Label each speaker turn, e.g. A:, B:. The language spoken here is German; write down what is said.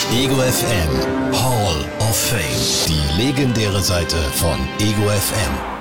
A: Ego FM Hall of Fame. Die legendäre Seite von Ego FM.